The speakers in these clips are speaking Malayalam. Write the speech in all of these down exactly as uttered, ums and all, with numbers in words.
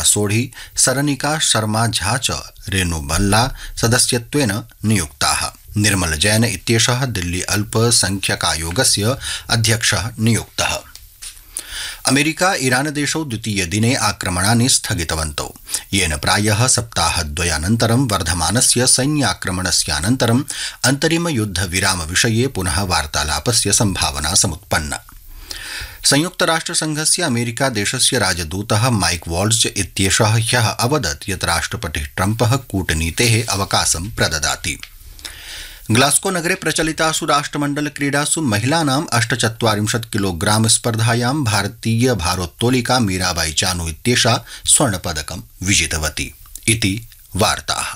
सोढी, सरनिका शर्मा झा च रेणु भल्ला सदस्यत्वेन नियुक्ताः। निर्मल जैन इत्येषः दिल्ली अल्पसंख्यकायोगस्य अध्यक्षः नियुक्तः। अमेरिका ईरान देशौ द्वितीय दिने आक्रमणानि स्थगितवन्तौ, येन प्रायः सप्ताहद्वयानन्तरं वर्धमानस्य सैन्याक्रमणस्यानन्तरम् अन्तरिमयुद्धविराम विषये पुनः वार्तालापस्य सम्भावना समुत्पन्ना। संयुक्तराष्ट्रसंघस्य अमेरिका देशस्य राजदूतः माइक वॉल्ज इत्येषः ह्यः अवदत् यत् राष्ट्रपतिः ट्रम्पः कूटनीतेः अवकाशं प्रददाति। ग्लास्को नगरे प्रचलितासु राष्ट्रमण्डल क्रीडासु महिलानाम् अष्टचत्वारिंशत् किलोग्राम स्पर्धायां भारतीय भारोत्तोलिका मीराबाई चानु इत्येषा स्वर्णपदकं विजितवती। इति वार्ताः।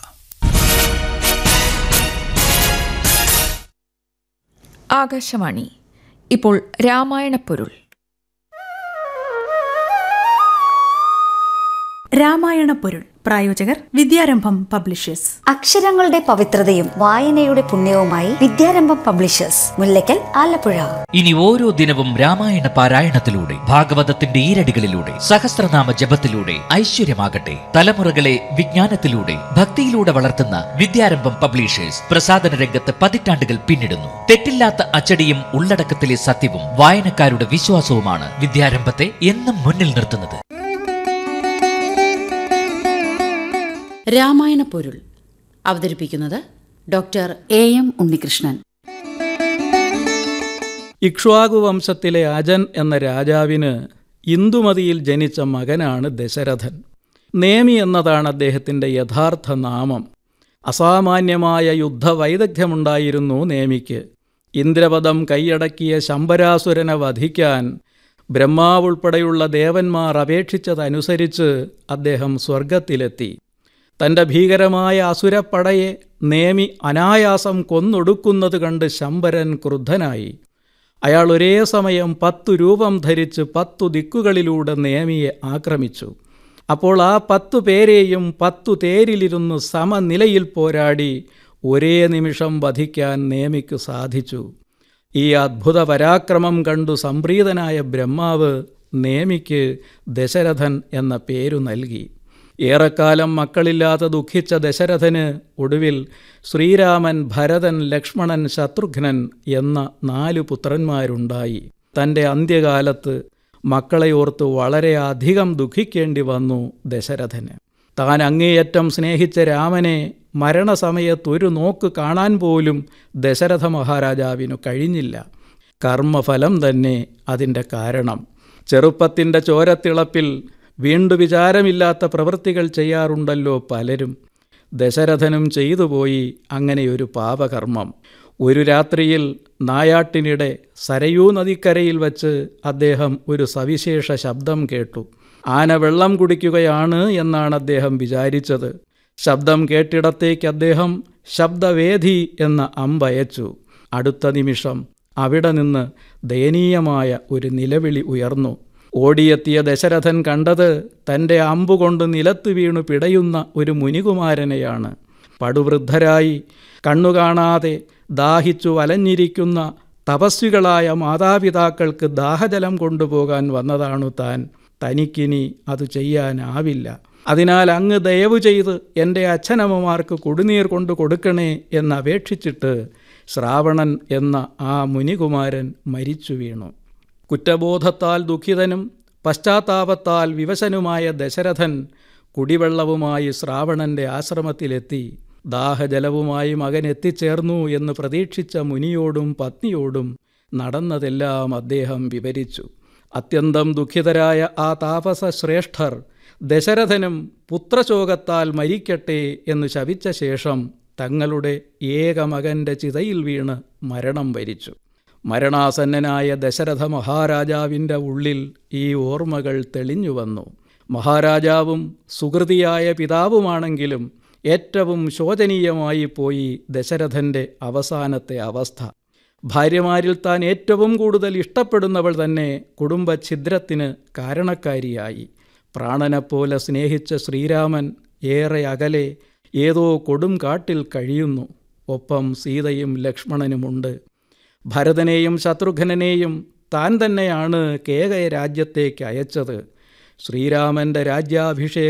ആകാശവാണി ഇപ്പോൾ രാമായണപ്പൊരുൾ. രാമായണപ്പൊരുൾ പ്രായോജകർ വിദ്യാരംഭം പബ്ലിഷേഴ്സ്. അക്ഷരങ്ങളുടെ പവിത്രതയും വായനയുടെ പുണ്യവുമായി വിദ്യാരംഭം പബ്ലിഷേഴ്സ്, മുല്ലക്കൽ, ആലപ്പുഴ. ഇനി ഓരോ ദിനവും രാമായണ പാരായണത്തിലൂടെ, ഭാഗവതത്തിന്റെ ഈരടികളിലൂടെ, സഹസ്രനാമ ജപത്തിലൂടെ ഐശ്വര്യമാകട്ടെ. തലമുറകളെ വിജ്ഞാനത്തിലൂടെ, ഭക്തിയിലൂടെ വളർത്തുന്ന വിദ്യാരംഭം പബ്ലിഷേഴ്സ് പ്രസാധന രംഗത്ത് പതിറ്റാണ്ടുകൾ പിന്നിടുന്നു. തെറ്റില്ലാത്ത അച്ചടിയും ഉള്ളടക്കത്തിലെ സത്യവും വായനക്കാരുടെ വിശ്വാസവുമാണ് വിദ്യാരംഭത്തെ എന്നും മുന്നിൽ നിർത്തുന്നത്. രാമായണ പൊരുൾ അവതരിപ്പിക്കുന്നത് doctor A M Unnikrishnan. Ikshvaku വംശത്തിലെ അജൻ എന്ന രാജാവിന് ഇന്ദുമതിയിൽ ജനിച്ച മകനാണ് ദശരഥൻ. നേമി എന്നതാണ് അദ്ദേഹത്തിൻ്റെ യഥാർത്ഥ നാമം. അസാമാന്യമായ യുദ്ധവൈദഗ്ധ്യമുണ്ടായിരുന്നു നേമിക്ക്. ഇന്ദ്രപദം കൈയടക്കിയ ശംബരാസുരനെ വധിക്കാൻ ബ്രഹ്മാവുൾപ്പെടെയുള്ള ദേവന്മാർ അപേക്ഷിച്ചതനുസരിച്ച് അദ്ദേഹം സ്വർഗത്തിലെത്തി. തൻ്റെ ഭീകരമായ അസുരപ്പടയെ നേമി അനായാസം കൊന്നൊടുക്കുന്നത് കണ്ട് ശംബരൻ ക്രുദ്ധനായി. അയാൾ ഒരേ സമയം പത്തു രൂപം ധരിച്ച് പത്തു ദിക്കുകളിലൂടെ നേമിയെ ആക്രമിച്ചു. അപ്പോൾ ആ പത്തു പേരെയും പത്തു തേരിലിരുന്ന് സമനിലയിൽ പോരാടി ഒരേ നിമിഷം വധിക്കാൻ നേമിക്ക് സാധിച്ചു. ഈ അദ്ഭുത പരാക്രമം കണ്ടു സംപ്രീതനായ ബ്രഹ്മാവ് നേമിക്ക് ദശരഥൻ എന്ന പേരു നൽകി. ഏറെക്കാലം മക്കളില്ലാതെ ദുഃഖിച്ച ദശരഥന് ഒടുവിൽ ശ്രീരാമൻ, ഭരതൻ, ലക്ഷ്മണൻ, ശത്രുഘ്നൻ എന്ന നാലു പുത്രന്മാരുണ്ടായി. തൻ്റെ അന്ത്യകാലത്ത് മക്കളെ ഓർത്ത് വളരെയധികം ദുഃഖിക്കേണ്ടി വന്നു ദശരഥന്. താൻ അങ്ങേയറ്റം സ്നേഹിച്ച രാമനെ മരണസമയത്തൊരു നോക്ക് കാണാൻ പോലും ദശരഥ മഹാരാജാവിനു കഴിഞ്ഞില്ല. കർമ്മഫലം തന്നെ അതിൻ്റെ കാരണം. ചെറുപ്പത്തിൻ്റെ ചോരത്തിളപ്പിൽ വീണ്ടു വിചാരമില്ലാത്ത പ്രവൃത്തികൾ ചെയ്യാറുണ്ടല്ലോ പലരും. ദശരഥനും ചെയ്തുപോയി അങ്ങനെയൊരു പാപകർമ്മം. ഒരു രാത്രിയിൽ നായാട്ടിനിടെ സരയൂ നദിക്കരയിൽ വച്ച് അദ്ദേഹം ഒരു സവിശേഷ ശബ്ദം കേട്ടു. ആന വെള്ളം കുടിക്കുകയാണ് എന്നാണ് അദ്ദേഹം വിചാരിച്ചത്. ശബ്ദം കേട്ടിടത്തേക്ക് അദ്ദേഹം ശബ്ദവേദി എന്ന അമ്പയച്ചു. അടുത്ത നിമിഷം അവിടെ നിന്ന് ദയനീയമായ ഒരു നിലവിളി ഉയർന്നു. ഓടിയെത്തിയ ദശരഥൻ കണ്ടത് തൻ്റെ അമ്പുകൊണ്ട് നിലത്ത് വീണു പിടയുന്ന ഒരു മുനികുമാരനെയാണ്. പടുവൃദ്ധരായി കണ്ണുകാണാതെ ദാഹിച്ചു വലഞ്ഞിരിക്കുന്ന തപസ്വികളായ മാതാപിതാക്കൾക്ക് ദാഹജലം കൊണ്ടുപോകാൻ വന്നതാണു താൻ. തനിക്കിനി അത് ചെയ്യാനാവില്ല. അതിനാൽ അങ്ങ് ദയവു ചെയ്ത് എൻ്റെ അച്ഛനമ്മമാർക്ക് കുടിനീർ കൊണ്ടു കൊടുക്കണേ എന്നപേക്ഷിച്ചിട്ട് ശ്രാവണൻ എന്ന ആ മുനികുമാരൻ മരിച്ചു വീണു. കുറ്റബോധത്താൽ ദുഃഖിതനും പശ്ചാത്താപത്താൽ വിവശനുമായ ദശരഥൻ കുടിവെള്ളവുമായി ശ്രാവണൻ്റെ ആശ്രമത്തിലെത്തി. ദാഹജലവുമായി മകൻ എത്തിച്ചേർന്നു എന്ന് പ്രതീക്ഷിച്ച മുനിയോടും പത്നിയോടും നടന്നതെല്ലാം അദ്ദേഹം വിവരിച്ചു. അത്യന്തം ദുഃഖിതരായ ആ താപസ ശ്രേഷ്ഠർ ദശരഥനും പുത്രശോകത്താൽ മരിക്കട്ടെ എന്ന് ശപിച്ച ശേഷം തങ്ങളുടെ ഏക മകൻ്റെ ചിതയിൽ വീണ് മരണം വരിച്ചു. മരണാസന്നനായ ദശരഥ മഹാരാജാവിൻ്റെ ഉള്ളിൽ ഈ ഓർമ്മകൾ തെളിഞ്ഞു വന്നു. മഹാരാജാവും സുഹൃതിയായ പിതാവുമാണെങ്കിലും ഏറ്റവും ശോചനീയമായി പോയി ദശരഥൻ്റെ അവസാനത്തെ അവസ്ഥ. ഭാര്യമാരിൽ താൻ ഏറ്റവും കൂടുതൽ ഇഷ്ടപ്പെടുന്നവൾ തന്നെ കുടുംബഛിദ്രത്തിന് കാരണക്കാരിയായി. പ്രാണനെപ്പോലെ സ്നേഹിച്ച ശ്രീരാമൻ ഏറെ അകലെ ഏതോ കൊടും കാട്ടിൽ കഴിയുന്നു. ഒപ്പം സീതയും ലക്ഷ്മണനുമുണ്ട്. ഭരതനെയും ശത്രുഘ്നെയും താൻ തന്നെയാണ് കേകയ രാജ്യത്തേക്ക് അയച്ചത്. ശ്രീരാമൻ്റെ രാജ്യാഭിഷേകം